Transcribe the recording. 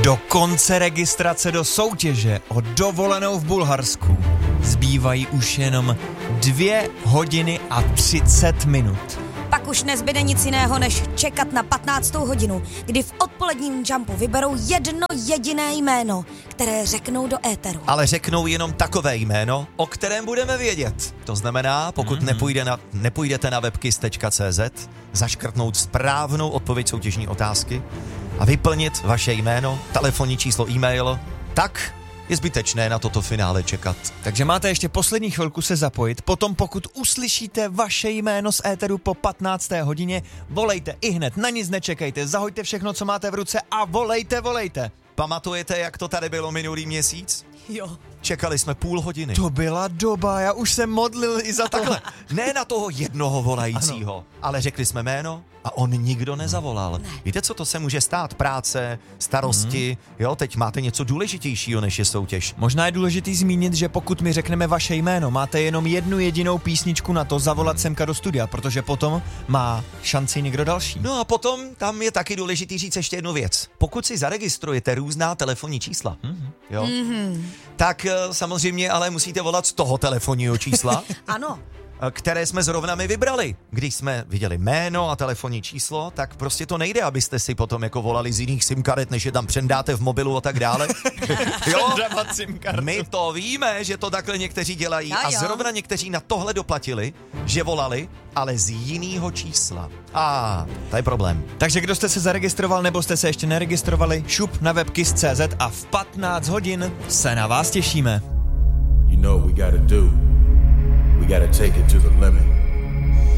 Do konce registrace do soutěže o dovolenou v Bulharsku zbývají už jenom 2 hodiny a 30 minut. Pak už nezbyde nic jiného, než čekat na 15. hodinu, kdy v odpoledním jumpu vyberou jedno jediné jméno, které řeknou do éteru. Ale řeknou jenom takové jméno, o kterém budeme vědět. To znamená, pokud nepůjdete na webkiss.cz, zaškrtnout správnou odpověď soutěžní otázky a vyplnit vaše jméno, telefonní číslo, e-mail, tak je zbytečné na toto finále čekat. Takže máte ještě poslední chvilku se zapojit, potom pokud uslyšíte vaše jméno z éteru po 15. hodině, volejte ihned, na nic nečekejte, zahoďte všechno, co máte v ruce a volejte. Pamatujete, jak to tady bylo minulý měsíc? Jo. Čekali jsme půl hodiny. To byla doba, já už jsem modlil i za takhle. Ne na toho jednoho volajícího, ale řekli jsme jméno a on nikdo nezavolal. Ne. Víte, co to se může stát? Práce, starosti, jo, teď máte něco důležitějšího, než je soutěž. Možná je důležitý zmínit, že pokud mi řekneme vaše jméno, máte jenom jednu jedinou písničku na to zavolat semka do studia, protože potom má šanci někdo další. No a potom tam je taky důležitý říct ještě jednu věc. Pokud si zaregistrujete různá telefonní čísla, jo, tak samozřejmě ale musíte volat z toho telefonního čísla. Ano. Které jsme zrovna my vybrali. Když jsme viděli jméno a telefonní číslo, tak prostě to nejde, abyste si potom jako volali z jiných simkaret, než je tam přendáte v mobilu a tak dále. Jo, my to víme, že to takhle někteří dělají a zrovna někteří na tohle doplatili, že volali, ale z jiného čísla. To je problém. Takže kdo jste se zaregistroval nebo jste se ještě neregistrovali, šup na webkiss.cz a v 15 hodin se na vás těšíme. You know what we gotta do. We gotta take it to the limit.